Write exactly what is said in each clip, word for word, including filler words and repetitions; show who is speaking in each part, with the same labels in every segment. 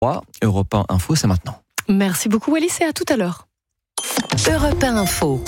Speaker 1: Europe un Info, c'est maintenant.
Speaker 2: Merci beaucoup Wallis et à tout à l'heure.
Speaker 3: Europe un Info.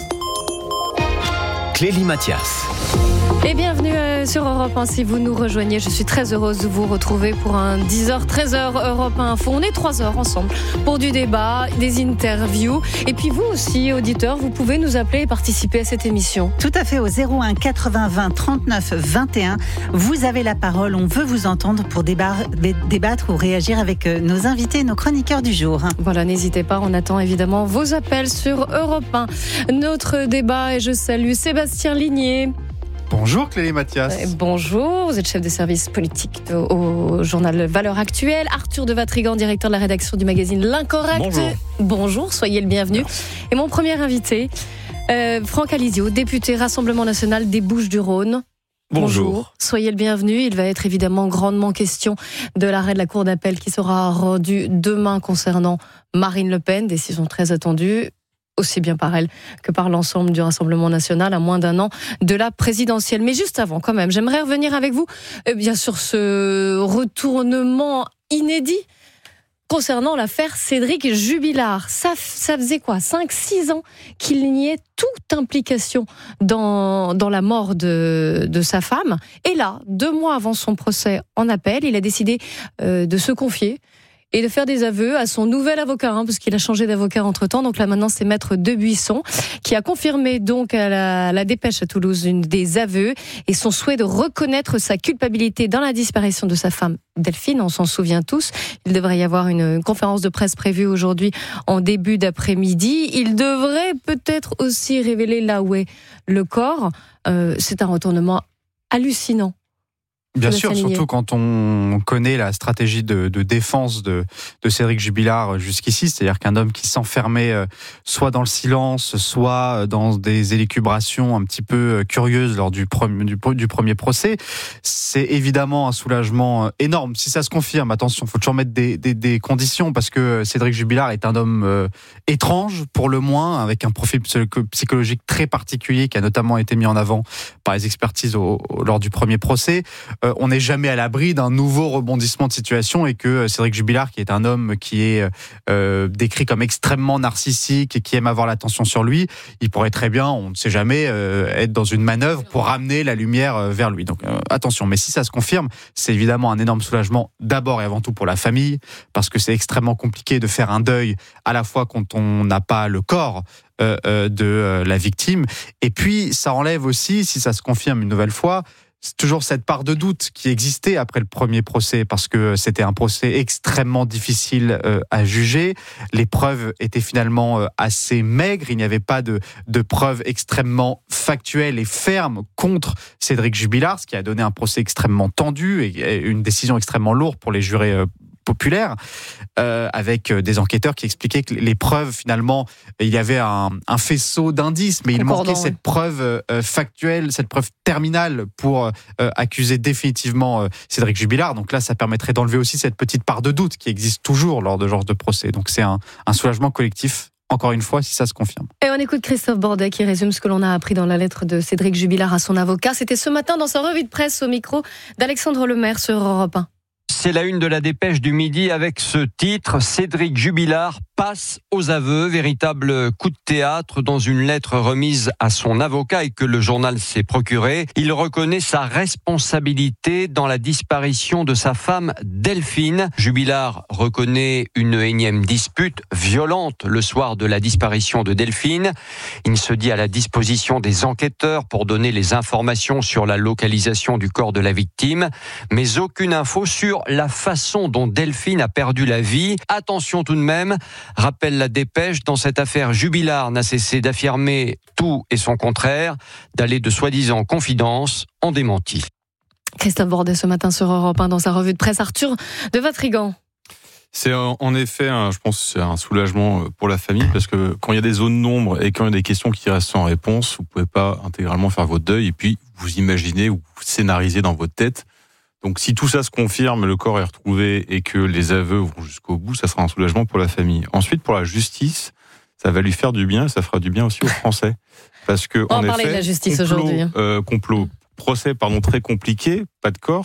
Speaker 1: Clélie Mathias.
Speaker 2: Et bienvenue sur Europe un si vous nous rejoignez. Je suis très heureuse de vous retrouver pour un dix heures treize heures Europe un Info. On est trois heures ensemble pour du débat, des interviews. Et puis vous aussi, auditeurs, vous pouvez nous appeler et participer à cette émission.
Speaker 4: Tout à fait, au zéro un quatre-vingts vingt trente-neuf vingt et un. Vous avez la parole, on veut vous entendre pour débar- débattre ou réagir avec nos invités, nos chroniqueurs du jour.
Speaker 2: Voilà, n'hésitez pas, on attend évidemment vos appels sur Europe un. Notre débat, et je salue Sébastien Ligné.
Speaker 5: Bonjour Clélie Mathias.
Speaker 2: Bonjour, vous êtes chef de service politique au journal Valeurs Actuelles. Arthur de Vatrigan, directeur de la rédaction du magazine L'Incorrect.
Speaker 5: Bonjour.
Speaker 2: Bonjour, soyez le bienvenu.
Speaker 5: Merci.
Speaker 2: Et mon premier invité, euh, Franck Alizio, député Rassemblement National des Bouches-du-Rhône.
Speaker 5: Bonjour.
Speaker 2: Bonjour, soyez le bienvenu. Il va être évidemment grandement question de l'arrêt de la Cour d'appel qui sera rendu demain concernant Marine Le Pen, décision très attendue, aussi bien par elle que par l'ensemble du Rassemblement National à moins d'un an de la présidentielle. Mais juste avant, quand même, j'aimerais revenir avec vous eh bien sur ce retournement inédit concernant l'affaire Cédric Jubilard. Ça, ça faisait quoi, cinq six ans qu'il niait toute implication dans, dans la mort de, de sa femme. Et là, deux mois avant son procès en appel, il a décidé euh, de se confier et de faire des aveux à son nouvel avocat, hein, parce qu'il a changé d'avocat entre-temps. Donc là, maintenant, c'est Maître Debuisson qui a confirmé donc à la, la Dépêche à Toulouse une des aveux et son souhait de reconnaître sa culpabilité dans la disparition de sa femme Delphine. On s'en souvient tous. Il devrait y avoir une conférence de presse prévue aujourd'hui en début d'après-midi. Il devrait peut-être aussi révéler là où est le corps. Euh, c'est un retournement hallucinant.
Speaker 5: Bien sûr, surtout quand on connaît la stratégie de, de défense de, de Cédric Jubilard jusqu'ici, c'est-à-dire qu'un homme qui s'enfermait soit dans le silence, soit dans des élucubrations un petit peu curieuses lors du premier, du, du premier procès, c'est évidemment un soulagement énorme. Si ça se confirme, attention, il faut toujours mettre des, des, des conditions, parce que Cédric Jubilard est un homme euh, étrange, pour le moins, avec un profil psychologique très particulier qui a notamment été mis en avant par les expertises au, au, lors du premier procès. Euh, on n'est jamais à l'abri d'un nouveau rebondissement de situation, et que Cédric Jubilard, qui est un homme qui est euh, décrit comme extrêmement narcissique et qui aime avoir l'attention sur lui, il pourrait très bien, on ne sait jamais, euh, être dans une manœuvre pour ramener la lumière euh, vers lui. Donc euh, attention, mais si ça se confirme, c'est évidemment un énorme soulagement, d'abord et avant tout pour la famille, parce que c'est extrêmement compliqué de faire un deuil à la fois quand on n'a pas le corps euh, euh, de euh, la victime, et puis ça enlève aussi, si ça se confirme une nouvelle fois, c'est toujours cette part de doute qui existait après le premier procès, parce que c'était un procès extrêmement difficile euh, à juger. Les preuves étaient finalement euh, assez maigres. Il n'y avait pas de, de preuves extrêmement factuelles et fermes contre Cédric Jubilard, ce qui a donné un procès extrêmement tendu et une décision extrêmement lourde pour les jurés euh, populaire, euh, avec des enquêteurs qui expliquaient que les preuves, finalement, il y avait un, un faisceau d'indices, mais il manquait cette preuve euh, factuelle, cette preuve terminale pour euh, accuser définitivement euh, Cédric Jubilard. Donc là, ça permettrait d'enlever aussi cette petite part de doute qui existe toujours lors de ce genre de procès. Donc c'est un, un soulagement collectif, encore une fois, si ça se confirme.
Speaker 2: Et on écoute Christophe Bordet qui résume ce que l'on a appris dans la lettre de Cédric Jubilard à son avocat. C'était ce matin dans sa revue de presse au micro d'Alexandre Lemaire sur Europe un.
Speaker 6: C'est la une de la Dépêche du midi avec ce titre: Cédric Jubilard passe aux aveux. Véritable coup de théâtre dans une lettre remise à son avocat et que le journal s'est procuré. Il reconnaît sa responsabilité dans la disparition de sa femme Delphine. Jubilard reconnaît une énième dispute violente le soir de la disparition de Delphine. Il se dit à la disposition des enquêteurs pour donner les informations sur la localisation du corps de la victime, mais aucune info sur la façon dont Delphine a perdu la vie. Attention tout de même, rappelle la Dépêche, dans cette affaire, Jubilard n'a cessé d'affirmer tout et son contraire, d'aller de soi-disant confidences en démenti.
Speaker 2: Christophe Bordet ce matin sur Europe un dans sa revue de presse. Arthur de Vatrigan.
Speaker 7: C'est en effet, un, je pense, c'est un soulagement pour la famille, parce que quand il y a des zones d'ombre et quand il y a des questions qui restent sans réponse, vous pouvez pas intégralement faire votre deuil, et puis vous imaginez ou vous scénarisez dans votre tête. Donc si tout ça se confirme, le corps est retrouvé et que les aveux vont jusqu'au bout, ça sera un soulagement pour la famille. Ensuite, pour la justice, ça va lui faire du bien, ça fera du bien aussi aux Français. Parce que,
Speaker 2: on
Speaker 7: en
Speaker 2: va parler
Speaker 7: effet,
Speaker 2: de la justice
Speaker 7: complot,
Speaker 2: aujourd'hui.
Speaker 7: Euh, complot, procès pardon, très compliqué, pas de corps.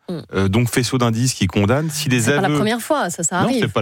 Speaker 7: euh, donc faisceau d'indices qui condamne. Si des
Speaker 2: c'est
Speaker 7: aveux...
Speaker 2: pas la première fois, ça, ça
Speaker 7: non,
Speaker 2: arrive.
Speaker 7: c'est pas